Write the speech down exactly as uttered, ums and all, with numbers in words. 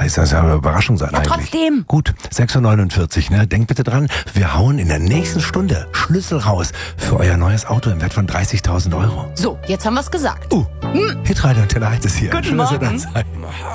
Heißt das ja eine Überraschung sein Ja, eigentlich. trotzdem. Gut, sechs Uhr neunundvierzig, ne? Denkt bitte dran, wir hauen in der nächsten Stunde Schlüssel raus für euer neues Auto im Wert von dreißigtausend Euro. So, jetzt haben wir's gesagt. Uh, Hitradio Antenne eins ist hier. Guten Schön, dass ihr da Morgen. seid.